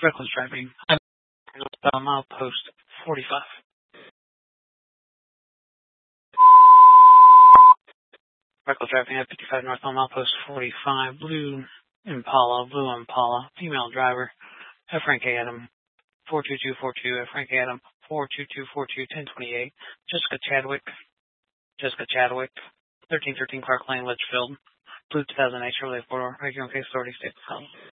reckless driving. Milepost 45. Reckless driving at 55 northbound milepost 45. Blue Impala, female driver. At Frank Adam, 42242 at Frank Adam, 42242 1028. Jessica Chadwick, 1313 Clark Lane, Litchfield. Blue 2008 Chevrolet 4-door. Regional Case Authority, State of Colorado.